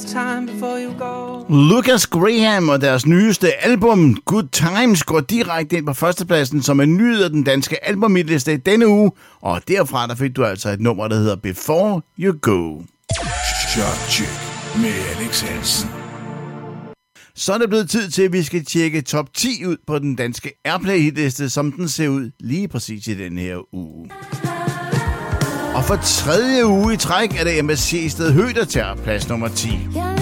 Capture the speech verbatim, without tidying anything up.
time before you go. Lucas Graham og deres nyeste album Good Times går direkte ind på førstepladsen som en nyhed af den danske albumhitliste denne uge, og derfra der fik du altså et nummer, der hedder Before You Go. Shotcheck med Alex Hansen. Så er det blevet tid til, at vi skal tjekke top ti ud på den danske Airplay-hitliste, som den ser ud lige præcis i den her uge. Og for tredje uge i træk er det M S C Sted Høgh, der tager plads nummer ti.